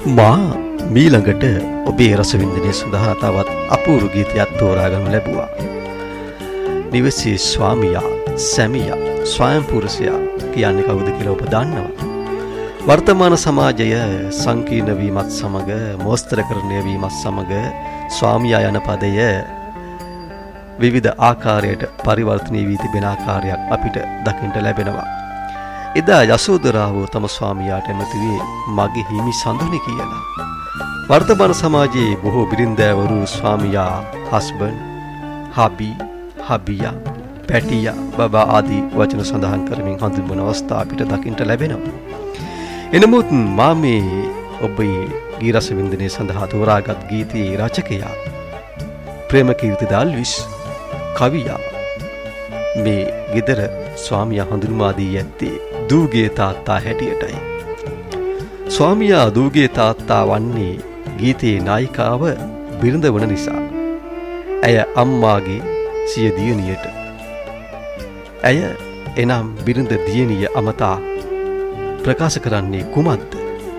මා මීළඟට ඔබේ රසවින්දනය සඳහා තවත් අපූර්ව ගීතයක් තෝරාගනු ලැබුවා. නිවසේ ස්වාමියා, සැමියා, ස්වයංපුරුෂයා කියන්නේ කවුද කියලා ඔබ දන්නවා. වර්තමාන සමාජය සංකීර්ණ වීමත් සමග, මෝස්තරකරණය වීමත් සමග ස්වාමියා යන පදය විවිධ ආකාරයට පරිවර්තනය වී තිබෙන ආකාරයක් අපිට දකින්න ලැබෙනවා. එදා යසෝදරාව තම ස්වාමියාට එමෙති වී මගේ හිමි සඳුනි කියලා. වර්තමාන සමාජයේ බොහෝ බිරින්දෑවරු ස්වාමියා, හස්බන්ඩ්, හබි, හබියා, පැටියා, බබා ආදී වචන සඳහන් කරමින් හඳුන්වන අවස්ථා අපිට දකින්න ලැබෙනවා. එනමුත් මා මේ ඔබේ ගී රස වින්දනය සඳහා තෝරාගත් ගීතයේ රචකයා ප්‍රේමකීර්ති දාල්විස් කවියා මේ ගෙදර ස්වාමියා හඳුන්වා දී ඇත්තේ දූගේ තාත්තා හැටියටයි. ස්වාමියා දූගේ තාත්තා වන්නේ ගීතයේ නායිකාව බිරිඳ වන නිසා. ඇය අම්මාගේ සිය දියණියට. ඇය එනම් බිරිඳ දියණිය අමතා ප්‍රකාශ කරන්නේ කුමක්ද?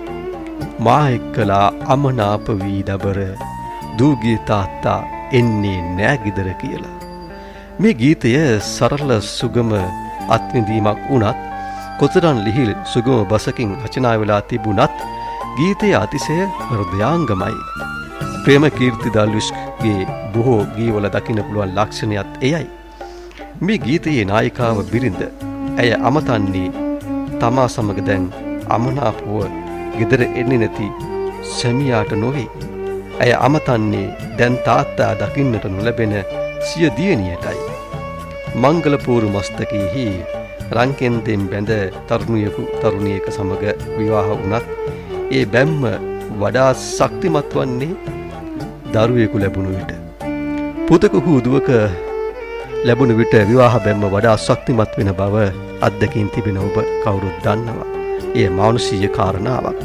මා එක්කලා අමනාප වී දබර දූගේ තාත්තා එන්නේ නෑ ගෙදර කියලා. මේ ගීතය සරල සුගම අත්විඳීමක් වුණත් කොතරම් ලිහිල් සුගම බසකින් රචනා වෙලා තිබුණත් ගීතයේ අතිශය හෘදයාංගමයි. ප්‍රේමකීර්ති දාල්විස්ගේ බොහෝ ගීවල දකින්න පුළුවන් ලක්ෂණයත් එයයි. මේ ගීතයේ නායිකාව බිරිඳ. ඇය අමතන්නේ තමා සමග දැන් අමනාපව ගෙදර එන්නේ නැති සැමියාට නොවේ. ඇය අමතන්නේ දැන් තාත්තා දකින්නට නොලැබෙන සිය දියණියටයි. මංගල පූර්ව මස්තකයේහි රංකෙන්දෙන් බැඳ තරුණියක සමග විවාහ වුණත් ඒ බැම්ම වඩා ශක්තිමත් වන්නේ දරුවෙකු ලැබුණු විට. පුතෙකු හෝ දුවක ලැබුණු විට විවාහ බැම්ම වඩා ශක්තිමත් වෙන බව අත්දැකීම් තිබෙන ඔබ කවුරුත් දන්නවා. එය මානුෂීය කාරණාවක්.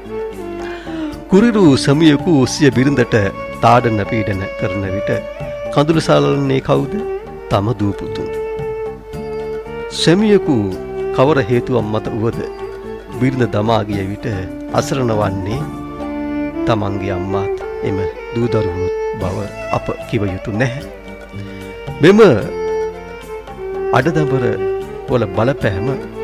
කුරිරු සමියකු සිය බිරිඳට තාඩන පීඩන කරන විට කඳුළු සලන්නේ කවුද? තම දූ පුතුන්. සැමියෙකු කවර හේතුවක් මත වුවද බිරිඳ දමා ගිය විට අසරණ වන්නේ තමන්ගේ අම්මාත් එම දූ දරුවනුත් බව අප කිව යුතු නැහැ. මෙම අඩදබර වල බලපෑම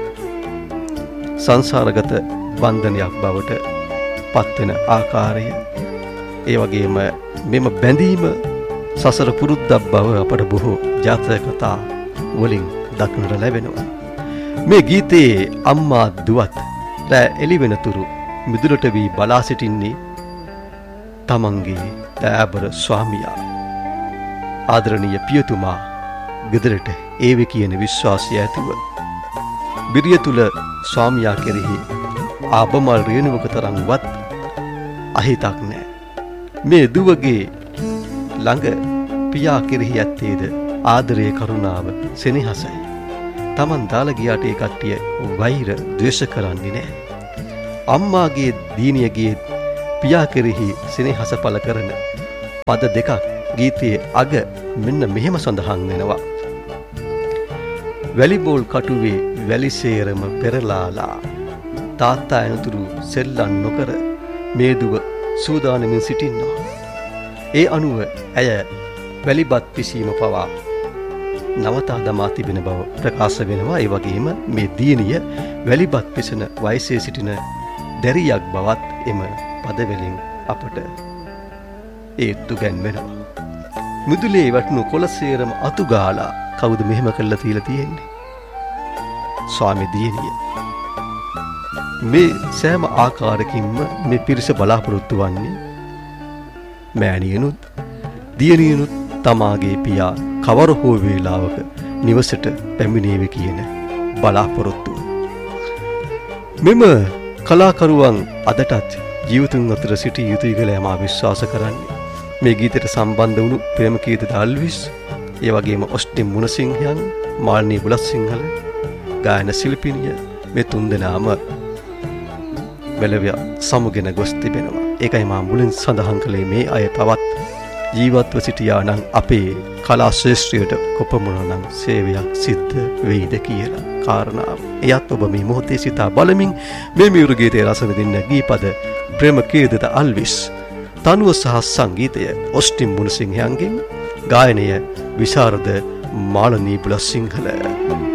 සංසාරගත බන්ධනයක් බවට පත්වෙන ආකාරය, ඒ වගේම මෙම බැඳීම සසර පුරුද්දක් බව අපට බොහෝ ජාතක කතා වලින් දක්නට ලැබෙනවා. මේ ගීතයේ අම්මා දුවත් රැ එළි වෙනතුරු මිදුලට වී බලා සිටින්නේ තමන්ගේ දයාබර ස්වාමියා. ආදරණීය පියතුමා ගෙදරට ඒවි කියන විශ්වාසය ඇතුව බිරිය තුල ස්වාමියා කෙරෙහි ආබමල් රේණුවක තරම්වත් අහිතක් නැහැ. මේ දුවගේ ළඟ පියා කෙරෙහි ඇත්තේද ආදරයේ කරුණාව, සෙනෙහසයි. Taman දාලා ගියාට ඒ කට්ටිය වෛර ද්වේෂ කරන්නේ නැහැ. අම්මාගේ දීනියගේ පියා කෙරෙහි සෙනෙහස පළ කරන පද දෙකක් ගීතයේ අග මෙන්න මෙහෙම සඳහන් වෙනවා. වැලිබෝල් කටුවේ වැලිසේරම පෙරලාලා තාත්තා එනතුරු සෙල්ලම් නොකර මේ දුව සූදානමින් සිටිනවා. ඒ අනුව ඇය වැලිබත් පිසීම පවා නවතා දමා තිබෙන බව ප්‍රකාශ වෙනවා. ඒ වගේම මේ දියණිය වැලිබත් පිසෙන වයසේ සිටින දැරියක් බවත් එම පදවලින් අපට ඒත්තු ගැන්වෙනවා. මුදුලේ වටනු කොළසේරම අතුගාලා කවුද මෙහෙම කළා තියලා තියෙන්නේ? ස්වාමි දියණිය. මේ සෑම ආකාරකින්ම මේ පිරිස බලාපොරොත්තු වන්නේ මෑණියනුත් දියණියනුත් තමාගේ පියා කවර හෝ වේලාවක නිවසට පැමිණේවි කියන බලාපොරොත්තුව. මෙම කලාකරුවන් අදටත් ජීවිතුන් අතර සිටි යුතුයි කියලා මා විශ්වාස කරන්නේ. මේ ගීතයට සම්බන්ධ වුණු ප්‍රේමකීර්ති දාල්විස්, ඒ වගේම ඔස්ටින් මුණසිංහයන්, මාල්නී බුලත්සිංහල, ගායන ශිල්පිනිය මේ තුන්දෙනාම බැලවිය සමුගෙන ගොස් තිබෙනවා. ඒකයි මා මුලින් සඳහන් කළේ මේ අය තවත් ජීවත්ව සිටියා නම් අපේ කලා ශ්‍රේෂ්ඨයට කොපමණනම් සේවයක් සිද්ධ වෙයිද කියලා කාරණාව. එයත් ඔබ මේ මොහොතේ සිතා බලමින් මේ මියුරු ගීතයේ රස විඳින්න ගීපද ප්‍රේමකීර්තිත අල්විස්, තනුව සහ සංගීතය ඔස්ටින් මුණසිංහයන්ගෙන්, ගායනය විශාරද මාළනී බුලසිංහල.